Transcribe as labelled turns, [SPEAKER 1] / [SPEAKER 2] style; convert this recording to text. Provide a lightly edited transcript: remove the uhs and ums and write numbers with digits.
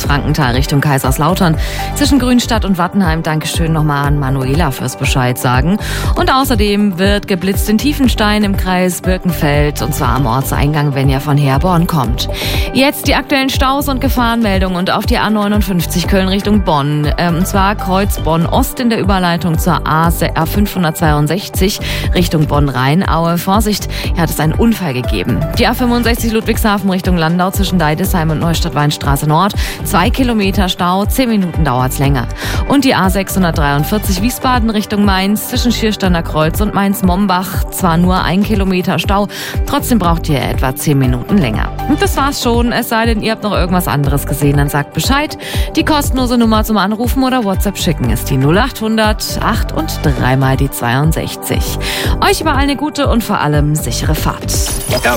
[SPEAKER 1] Frankenthal Richtung Kaiserslautern. Zwischen Grünstadt und Wattenheim Dankeschön nochmal an Manuela fürs Bescheid sagen. Und außerdem wird geblitzt in Tiefenstein im Kreis Birkenfeld, und zwar am Ortseingang, wenn ihr von Herborn kommt. Jetzt die aktuellen Staus und Gefahrenmeldungen und auf die A59 Köln Richtung Bonn. Und zwar Kreuz Bonn-Ost in der Überleitung zur A562 Richtung Bonn-Rheinaue. Vorsicht, hier hat es einen Unfall gegeben. Die A65 Ludwigshafen Richtung Landau zwischen Deidesheim und Neustadt-Weinstraße Nord. 2 Kilometer Stau, 10 Minuten dauert's länger. Und die A643 Wiesbaden Richtung Mainz zwischen Schiersteiner Kreuz und Mainz-Mombach. Zwar nur 1 Kilometer Stau, trotzdem braucht ihr etwa 10 Minuten länger. Und das war's schon, es sei denn, ihr habt noch irgendwas anderes gesehen, dann sagt Bescheid. Die kostenlose Nummer zum Anrufen oder WhatsApp schicken ist die 0800 8 und 3 mal die 62. Euch überall eine gute und vor allem sichere Fahrt.